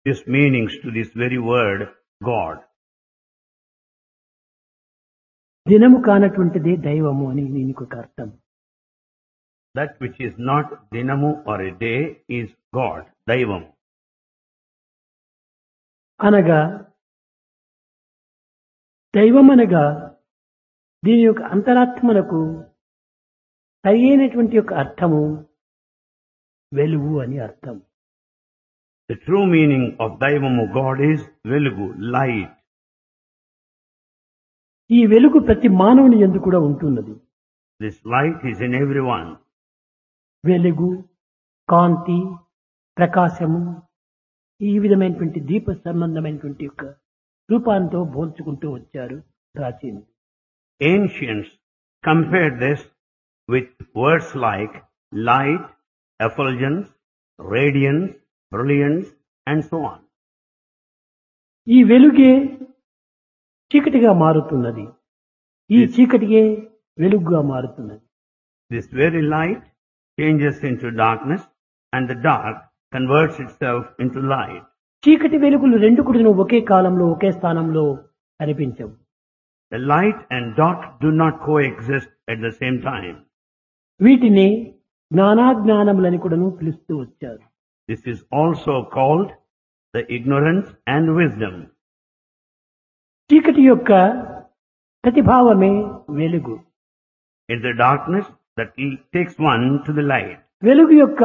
various meanings to this very word, God. దినము కానటువంటిదే దైవము అని దీనికి ఒక అర్థం. That which is not dinamu or a day is God, Daivam. అనగా దైవం అనగా దీని యొక్క అంతరాత్మనకు సరైనటువంటి యొక్క అర్థము వెలుగు అని అర్థం. The true meaning of Daivamu God is Velugu, light. ఈ వెలుగు ప్రతి మానవుని యందు కూడా ఉంటున్నది. This light is in everyone. వెలుగు, కాంతి, ప్రకాశము ఈ విధమైనటువంటి దీప సంబంధమైనటువంటి యొక్క రూపాంతో పోల్చుకుంటూ వచ్చారు ప్రాచీనులు. Ancients compared this with words like light, effulgence, radiance, brilliance, and so on. ఈ వెలుగే చీకటిగా మారుతున్నది, ఈ చీకటిగే వెలుగుగా మారుతున్నది. This very light changes into darkness, and the dark converts itself into light. చీకటి వెలుగులు రెండు కూడా ఒకే కాలంలో ఒకే స్థానంలో కనిపించవు. The light and dark do not coexist at the same time. వీటిని జ్ఞానాజ్ఞానములని కూడాను పిలుస్తూ వచ్చారు. This is also called the ignorance and wisdom. చీకటి యొక్క ప్రతిభావమే వెలుగు. It's the darkness that takes one to the light. వెలుగు యొక్క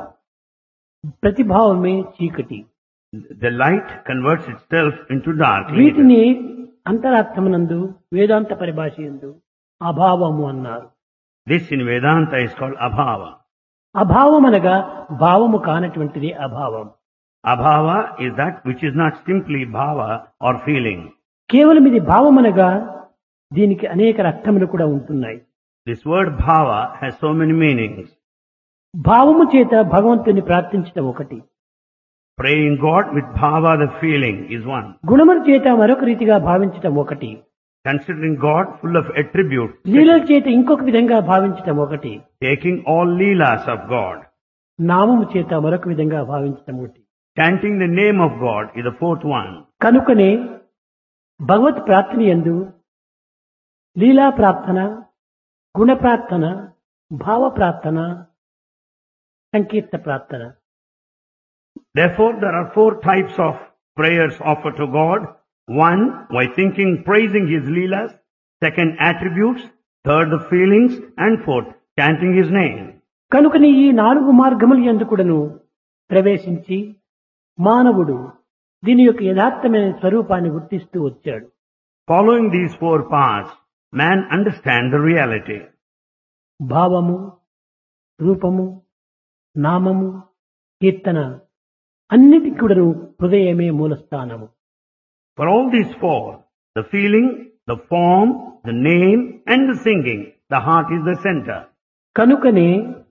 ప్రతిభావమే చీకటి. The light converts itself into dark. వీటిని అంతరాత్మనందు వేదాంత పరిభాష యందు అభావము అన్నారు. This in Vedanta is called abhava. అభావం అనగా భావము కానటువంటిది అభావం. Abhava is that which is not simply bhava or feeling. కేవలం ఇది భావం అనగా దీనికి అనేక అర్థములు కూడా ఉంటున్నాయి. This word bhava has so many meanings. భావము చేత భగవంతుని ప్రార్థించడం ఒకటి, Praying God with bhava, the feeling, is one. గుణముల చేత మరొక రీతిగా భావించటం ఒకటి, Considering God full of attributes, లీలల చేత ఇంకొక విధంగా భావించటం ఒకటి, taking all leelas of God, నామము చేత మరొక విధంగా భావించటం ఒకటి. chanting the name of God is the fourth one. కనుకనే భగవత్ ప్రార్థన యందు లీలా ప్రార్థన, గుణ ప్రార్థన, భావ ప్రార్థన, సంకీర్త ప్రార్థన. Therefore, there are four types of prayers offered to God. One, by thinking, praising His leelas. Second, attributes. Third, the feelings. And fourth, chanting His name. కనుకనే ఈ నాలుగు మార్గముల యందు కూడాను ప్రవేశించి మానవుడు దీని యొక్క యథార్థమైన స్వరూపాన్ని గుర్తిస్తూ వచ్చాడు. Following these four paths, man understands the reality. భావము, రూపము, నామము, కీర్తన అన్నిటికీ కూడాను హృదయమే మూలస్థానము. For all these four, the feeling, the form, the name, and the singing, the heart is the center. కనుకనే